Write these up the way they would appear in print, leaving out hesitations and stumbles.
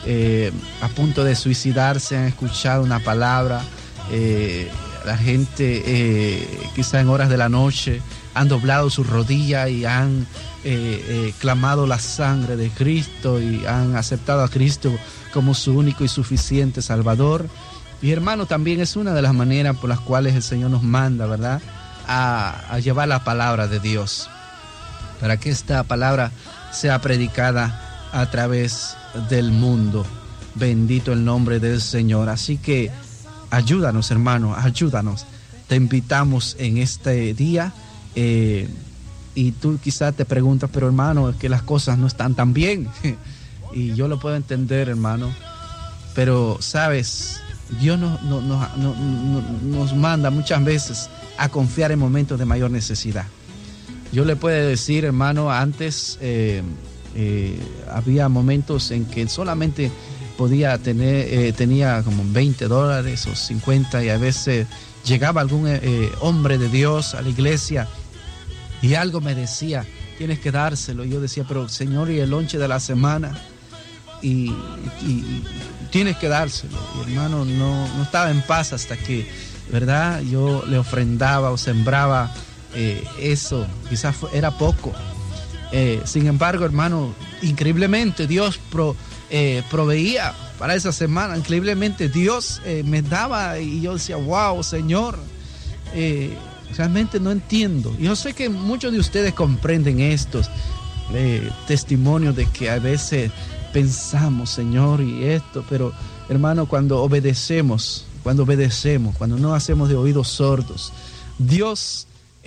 a punto de suicidarse han escuchado una palabra. La gente quizá en horas de la noche han doblado su rodilla y han clamado la sangre de Cristo y han aceptado a Cristo como su único y suficiente Salvador. Y hermano, también es una de las maneras por las cuales el Señor nos manda, ¿verdad?, a llevar la palabra de Dios, para que esta palabra sea predicada a través del mundo. Bendito el nombre del Señor. Así que ayúdanos, hermano, ayúdanos. Te invitamos en este día. Y tú quizás te preguntas, pero hermano, es que las cosas no están tan bien. Y yo lo puedo entender, hermano. Pero, ¿sabes? Dios nos manda muchas veces a confiar en momentos de mayor necesidad. Yo le puedo decir, hermano, antes había momentos en que solamente podía tenía como $20 o 50, y a veces llegaba algún hombre de Dios a la iglesia y algo me decía, tienes que dárselo. Y yo decía, pero Señor, y el lonche de la semana, y tienes que dárselo. Y hermano, no estaba en paz hasta que, ¿verdad?, yo le ofrendaba o sembraba eso. Quizás era poco. Sin embargo, hermano, increíblemente Dios proveía para esa semana. Increíblemente Dios me daba, y yo decía, wow, Señor, realmente no entiendo. Yo sé que muchos de ustedes comprenden estos testimonios de que a veces pensamos, Señor, y esto, pero hermano, cuando obedecemos, cuando no hacemos de oídos sordos, Dios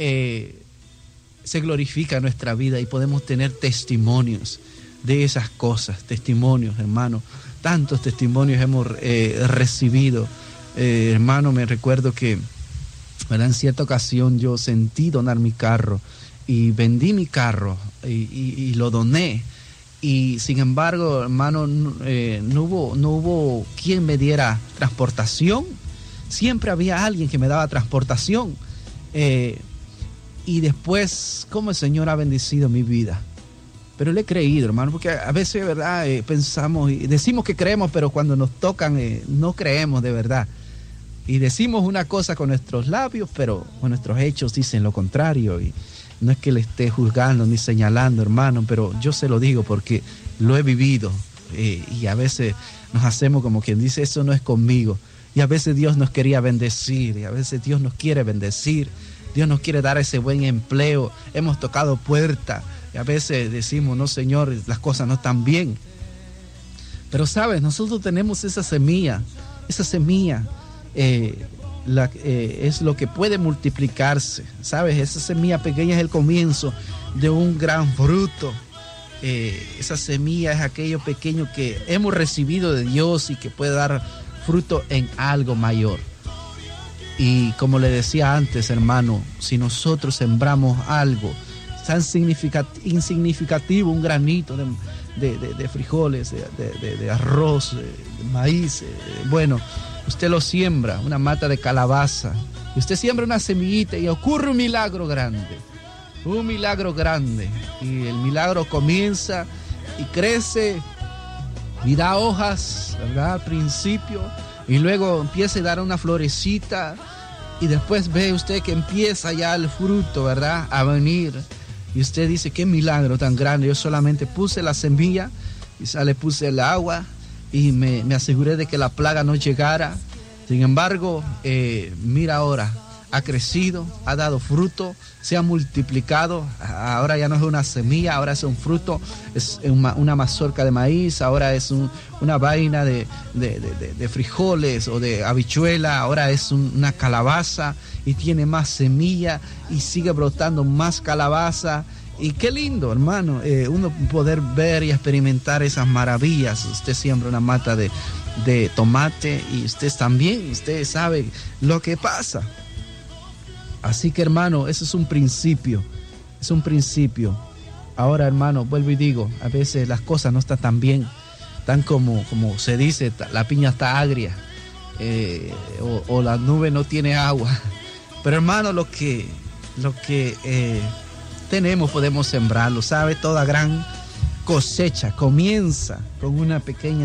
se glorifica en nuestra vida y podemos tener testimonios de esas cosas. Testimonios, hermano, tantos testimonios hemos recibido. Hermano, me recuerdo que, ¿verdad?, en cierta ocasión yo sentí donar mi carro y vendí mi carro y lo doné. Y sin embargo, hermano, no hubo quien me diera transportación. Siempre había alguien que me daba transportación. Y después, cómo el Señor ha bendecido mi vida. Pero le he creído, hermano, porque a veces, ¿verdad?, pensamos y decimos que creemos, pero cuando nos tocan no creemos de verdad. Y decimos una cosa con nuestros labios, pero con nuestros hechos dicen lo contrario. Y no es que le esté juzgando ni señalando, hermano, pero yo se lo digo porque lo he vivido. Y a veces nos hacemos como quien dice, eso no es conmigo. Y a veces Dios nos quería bendecir, y a veces Dios nos quiere bendecir. Dios nos quiere dar ese buen empleo. Hemos tocado puerta y a veces decimos, no, Señor, las cosas no están bien. Pero, ¿sabes? Nosotros tenemos esa semilla. Esa semilla es lo que puede multiplicarse, ¿sabes? Esa semilla pequeña es el comienzo de un gran fruto. Esa semilla es aquello pequeño que hemos recibido de Dios y que puede dar fruto en algo mayor. Y como le decía antes, hermano, si nosotros sembramos algo tan insignificativo, un granito de frijoles, de arroz, de maíz, bueno, usted lo siembra, una mata de calabaza, y usted siembra una semillita y ocurre un milagro grande, y el milagro comienza y crece y da hojas, ¿verdad?, al principio, y luego empieza a dar una florecita, y después ve usted que empieza ya el fruto, ¿verdad?, a venir, y usted dice, qué milagro tan grande, yo solamente puse la semilla, y le puse el agua, y me aseguré de que la plaga no llegara. Sin embargo, mira ahora, ha crecido, ha dado fruto, se ha multiplicado. Ahora ya no es una semilla, ahora es un fruto, es una mazorca de maíz, ahora es una vaina de frijoles o de habichuela, ahora es una calabaza y tiene más semilla y sigue brotando más calabaza. Y qué lindo, hermano, uno poder ver y experimentar esas maravillas. Usted siembra una mata de tomate y usted también, usted sabe lo que pasa. Así que, hermano, eso es un principio. Ahora, hermano, vuelvo y digo, a veces las cosas no están tan bien, tan como se dice, la piña está agria, o la nube no tiene agua. Pero, hermano, lo que tenemos podemos sembrarlo, ¿sabe? Toda gran cosecha comienza con una pequeña